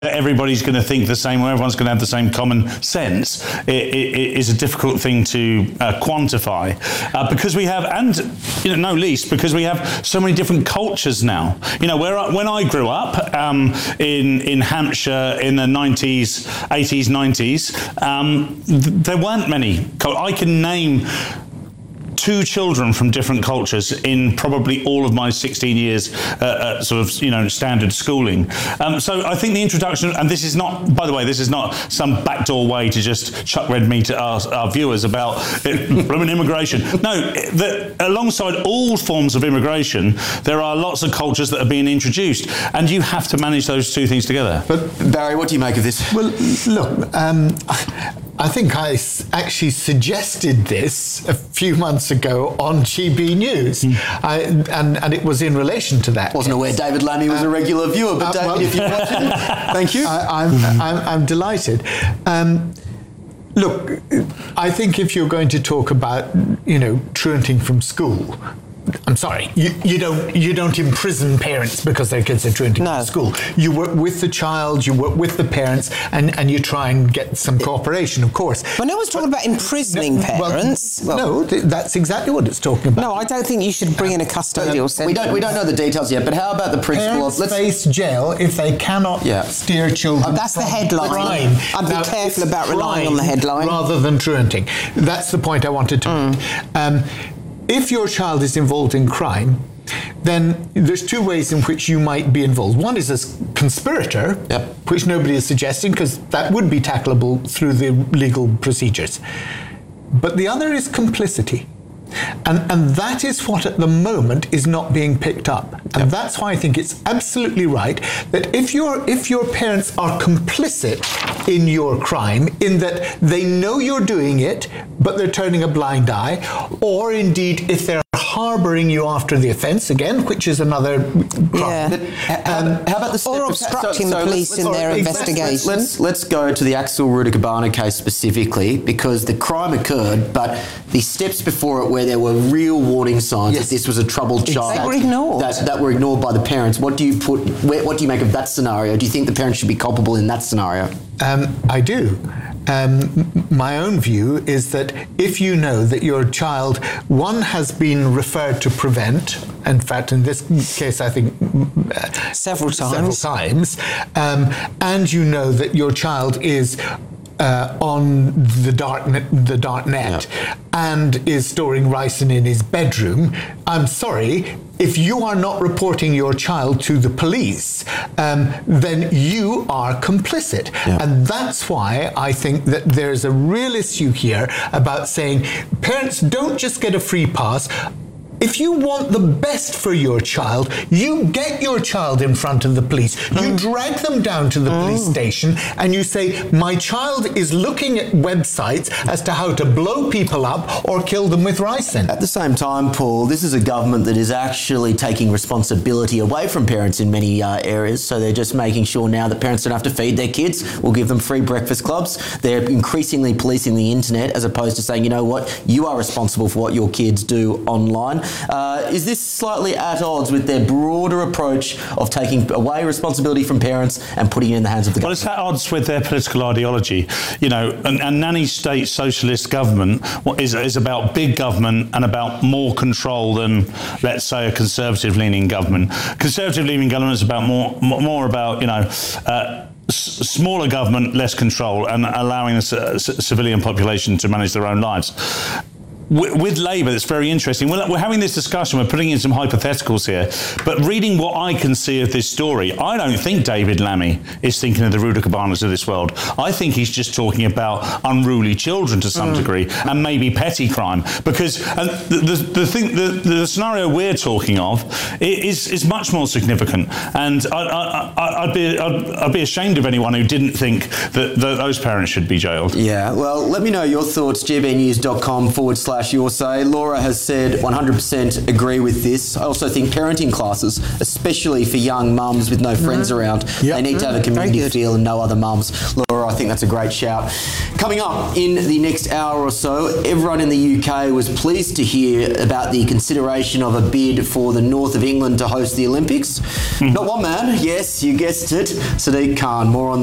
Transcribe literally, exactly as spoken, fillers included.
everybody's going to think the same, or everyone's going to have the same common sense, it, it, it is a difficult thing to uh, quantify. Uh, because we have, and you know, no least, because we have so many different cultures now. You know, where I, when I grew up um, in in Hampshire in the nineties, eighties, nineties, um, th- there weren't many. I can name two children from different cultures in probably all of my sixteen years uh, uh, sort of, you know, standard schooling. Um, so I think the introduction, and this is not, by the way, this is not some backdoor way to just chuck red meat at our, our viewers about blooming immigration. No, the, alongside all forms of immigration, there are lots of cultures that are being introduced, and you have to manage those two things together. But Barry, what do you make of this? Well, look, um, I think I actually suggested this a few months ago on G B News, mm. I, and, and it was in relation to that. Wasn't aware David Lammy was uh, a regular viewer, but uh, David, well, if you're watching, thank you. I, I'm, I'm, I'm delighted. Um, look, I think if you're going to talk about, you know, truanting from school, I'm sorry, you, you don't you don't imprison parents because their kids are truanting no. from school. You work with the child, you work with the parents, and, and you try and get some cooperation, of course. But no one's talking about imprisoning no, parents. Well, well, no, th- that's exactly what it's talking about. No, I don't think you should bring in a custodial uh, sentence. We don't we don't know the details yet, but how about the principle parents of... Let's face jail if they cannot yeah. steer children oh, that's from the headline. crime. I'd be now, careful about relying on the headline. Rather than truanting. That's the point I wanted to mm. make. Um, If your child is involved in crime, then there's two ways in which you might be involved. One is as conspirator, yep. which nobody is suggesting, because that would be tackleable through the legal procedures. But the other is complicity. And, and that is what at the moment is not being picked up. And yep. that's why I think it's absolutely right that if your if your parents are complicit in your crime, in that they know you're doing it, but they're turning a blind eye, or indeed if they're harbouring you after the offence, again, which is another crime. Yeah. Um, how about the... Or obstructing so, so the police let's, let's, in their investigations. Let's, let's, let's go to the Axel Rutagabana case specifically, because the crime occurred, but the steps before it where there were real warning signs yes. that this was a troubled child they were ignored. That, that were ignored by the parents. What do you put? Where, what do you make of that scenario? Do you think the parents should be culpable in that scenario? Um, I do. Um, my own view is that if you know that your child, one, has been referred to Prevent, in fact, in this case, I think uh, several times, several times, um, and you know that your child is Uh, on the dark net, the dark net yeah. and is storing ricin in his bedroom, I'm sorry, if you are not reporting your child to the police, um, then you are complicit. Yeah. And that's why I think that there's a real issue here about saying parents don't just get a free pass. If you want the best for your child, you get your child in front of the police. Mm. You drag them down to the mm. police station and you say, my child is looking at websites as to how to blow people up or kill them with ricin. At the same time, Paul, this is a government that is actually taking responsibility away from parents in many uh, areas. So they're just making sure now that parents don't have to feed their kids. We'll give them free breakfast clubs. They're increasingly policing the internet as opposed to saying, you know what, you are responsible for what your kids do online. Uh, is this slightly at odds with their broader approach of taking away responsibility from parents and putting it in the hands of the government? Well, it's at odds with their political ideology. You know, a, a nanny state socialist government is, is about big government and about more control than, let's say, a conservative-leaning government. Conservative-leaning government is about more, more about, you know, uh, S- smaller government, less control, and allowing the c- c- civilian population to manage their own lives. With Labour, it's very interesting. We're, we're having this discussion, we're putting in some hypotheticals here, but reading what I can see of this story, I don't think David Lammy is thinking of the Rutabagas of this world. I think he's just talking about unruly children to some mm. degree, and maybe petty crime. Because and the, the, the, thing, the, the scenario we're talking of is, is much more significant. And I, I, I'd, be, I'd, I'd be ashamed of anyone who didn't think that, that those parents should be jailed. Yeah, well, let me know your thoughts, gbnews.com forward slash Flash, your say. Laura has said one hundred percent agree with this. I also think parenting classes, especially for young mums with no friends mm. around, yep. they need to have a community feel and no other mums. Laura, I think that's a great shout. Coming up in the next hour or so, everyone in the U K was pleased to hear about the consideration of a bid for the north of England to host the Olympics. Mm. Not one man, yes, you guessed it, Sadiq Khan. More on